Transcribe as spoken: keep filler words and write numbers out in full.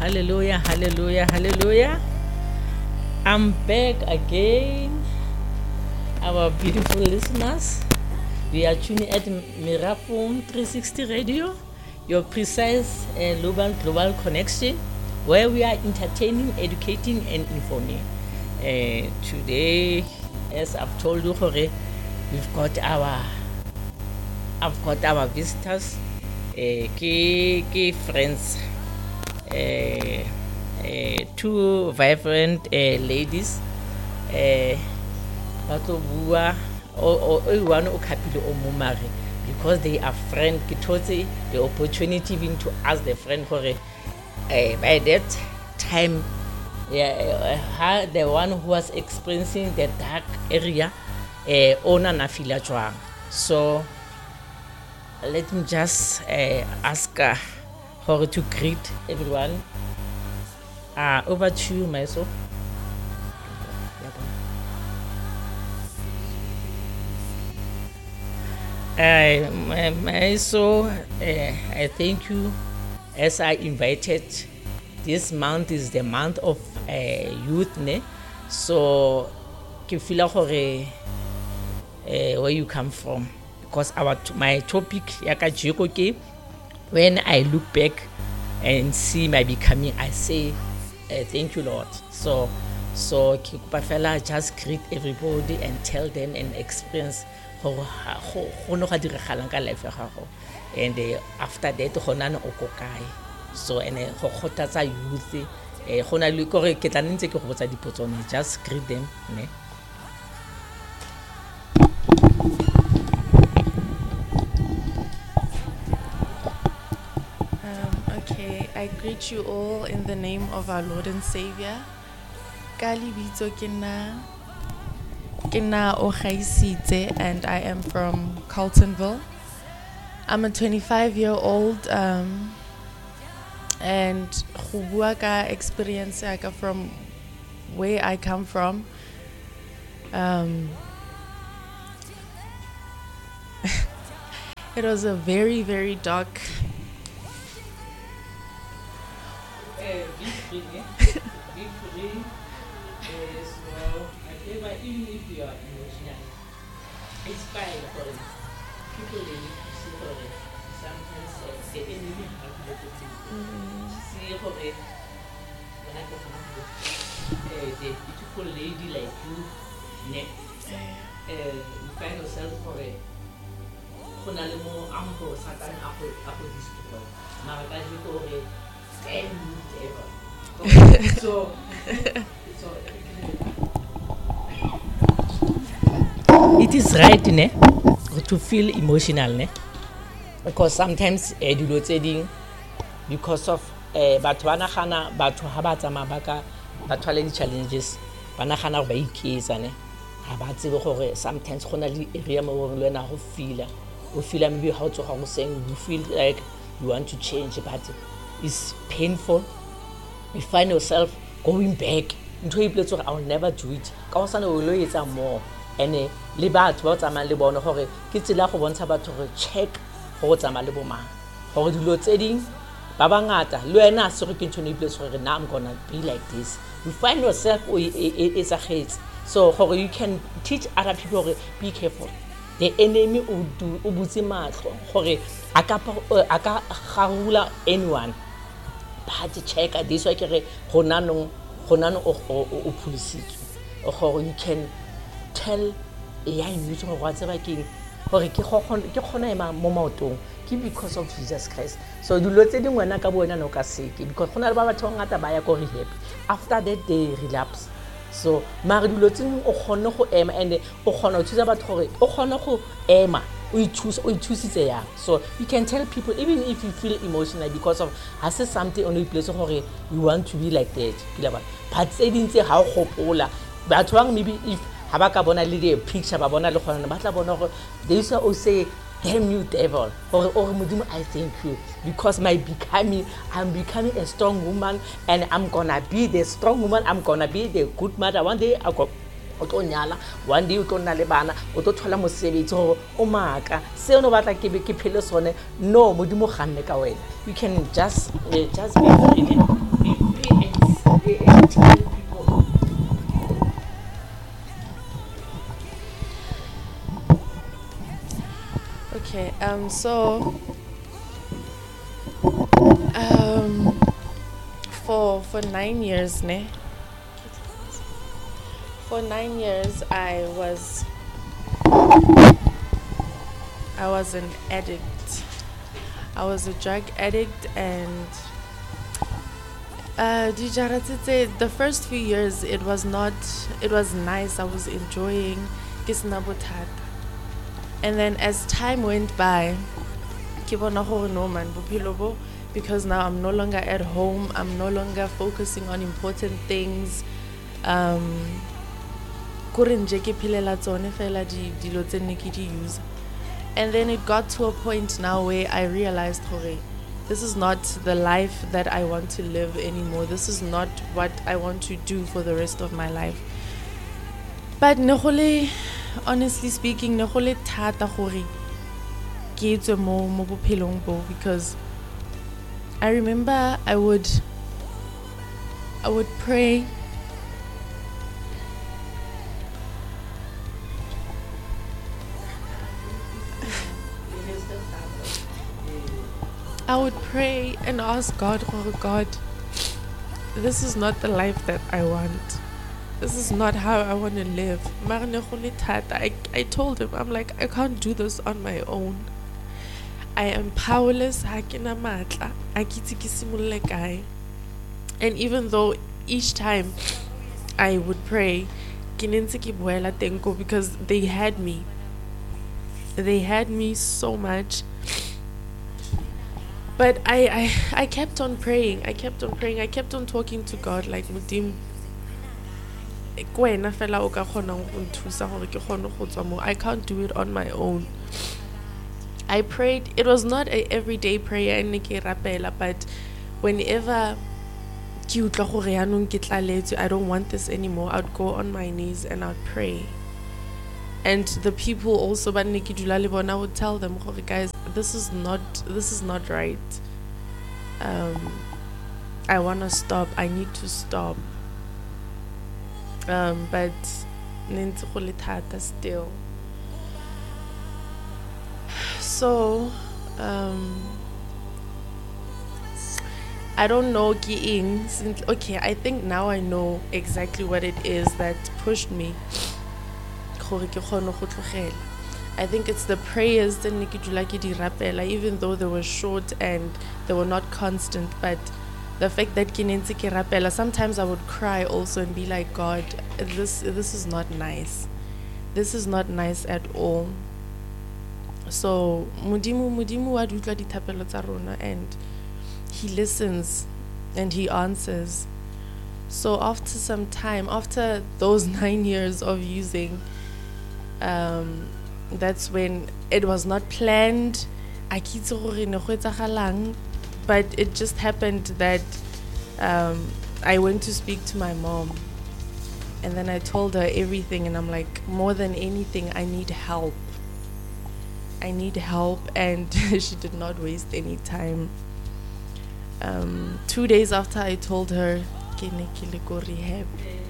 Hallelujah, hallelujah, hallelujah. I'm back again, our beautiful listeners. We are tuning at Mirafon three sixty Radio, your precise uh, global, global connection, where we are entertaining, educating, and informing. Uh, today, as I've told you, Jorge, we've got our, I've got our visitors, uh, key, key friends. Uh, uh, two vibrant uh, ladies uh, ba tlo bua o one o kapile o mo mare because they are friend ke thotse the opportunity even to ask the friend gore uh, by that time yeah, uh, the one who was experiencing the dark area uh, ona na fila jwang. So let me just uh, ask her uh, to greet everyone. Uh, over to you, Maiso. Uh, Maiso, uh, I thank you as I invited. This month is the month of uh, youth, ne? So, ke feel gore uh, where you come from, because our my topic yaka jeko ke when I look back and see my becoming, I say. Uh, thank you, Lord. So, so Kikupafela just greet everybody and tell them and experience how how how life and uh, after that honana okokai. So and how hotatsa youth. Hona lukore ketaninse ke go botsa dipotso ne just greet them ne. I greet you all in the name of our Lord and Savior. Kali bitso kena kena Ogaisite, and I am from Carltonville. I'm a twenty-five year old um, and Hubuaka experience from where I come from. Um, it was a very, very dark Be free, be free. Uh, so, I feel like even if you are emotional, it's fine for people they need to see for it. Sometimes uh, the enemy have to look at it. See for it. When I go from the beautiful lady like you, ne, uh, you find yourself for it. Konale mo ambo satan ako ako destroy. Marakaji ko re. So, so it is right, ne, to feel emotional, ne, because sometimes eh, uh, because of eh, batho ba nagana batho ha ba tsama baka batho le di challenges ba nagana ba iketsa ne ha ba tsebe gore sometimes gona le area mo le wena go feel o feel maybe how to go saying you feel like you want to change, but it's painful. You find yourself going back into a place where I'll never do it. Because I know more. And le batho ba tsamang le bona gore ke tsela go bontsha batho gore check go tsamang le boma gore dilo tse ding ba bangata le wena se go ke ntshone place gore now I'm gonna be like this. You find yourself it's a hate. So gore you can teach other people gore be careful. The enemy will do ubutse matlo gore aka aka garula anyone. But check at this way, Honano, Honano or police. Or you can tell a young youth or whatever king, or a Kihonema Momoto, because of Jesus Christ. So do not say when Nakabuena no Kasiki, because Honaba Tonga Tabaya Kori happy. After that, they relapse. So Marilutin Ohonoho Emma and Ohono Tizabatori, Ohonoho Emma. We choose, we choose it there. So you can tell people, even if you feel emotional because of I said something on the place of you want to be like that. But they didn't say how hope ola. But one maybe if Habaka Bona lady a picture of Bona Batla they used to say, damn you devil, or or Mudimu, I thank you. Because my becoming, I'm becoming a strong woman and I'm gonna be the strong woman, I'm gonna be the good mother. One day I go o tlo nyala one day o tlo nna le bana o tlo thola mosebetsi gore o maaka se o no batla ke be ke phele sone no modimo ganne ka wena you can just uh, just be free be free and, and tell people. Okay, um so um for for nine years ne for nine years I was I was an addict. I was a drug addict, and uh the first few years it was not it was nice. I was enjoying Kisnabotat. And then as time went by, ke bona gore no man bophelo bo, because now I'm no longer at home, I'm no longer focusing on important things. Um kore nje ke phelela tsone fela di dilo tse nne ke di use. And then it got to a point now where I realized gore this is not the life that I want to live anymore. This is not what I want to do for the rest of my life. But negole, honestly speaking, negole thata gore ke tswe mo mo bophelong bo, because I remember I would I would pray. I would pray and ask God, oh God, this is not the life that I want. This is not how I want to live. I, I told him, I'm like, I can't do this on my own. I am powerless. And even though each time I would pray, because they had me. They had me so much. But I, I, I kept on praying. I kept on praying. I kept on talking to God like, Mudim, I can't do it on my own. I prayed. It was not an everyday prayer, but whenever I don't want this anymore, I'd go on my knees and I'd pray. And the people also, but I would tell them, guys, this is not this is not right. Um, I wanna stop. I need to stop. Um, but still. So, um, I don't know ki since okay, I think now I know exactly what it is that pushed me. I think it's the prayers that even though they were short and they were not constant, but the fact that sometimes I would cry also and be like, God, this this is not nice. This is not nice at all. So Mudimu Mudimu adutla ditapelo tsa rona, and he listens and he answers. So after some time, after those nine years of using, um, that's when it was not planned. But it just happened that um, I went to speak to my mom, and then I told her everything, and I'm like, more than anything, I need help. I need help, and she did not waste any time. Um, two days after I told her, ke ne ke le ko rehab.